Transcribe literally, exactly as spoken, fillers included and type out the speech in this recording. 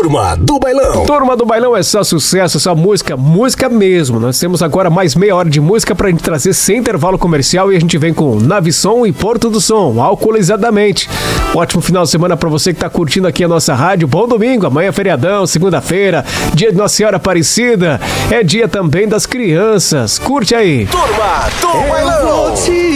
Turma do Bailão. Turma do Bailão é só sucesso, só música, música mesmo. Nós temos agora mais meia hora de música pra gente trazer sem intervalo comercial e a gente vem com Navisson e Porto do Som, alcoolizadamente. Ótimo final de semana pra você que tá curtindo aqui a nossa rádio. Bom domingo, amanhã é feriadão, segunda-feira, dia de Nossa Senhora Aparecida. É dia também das crianças. Curte aí. Turma do Bailão.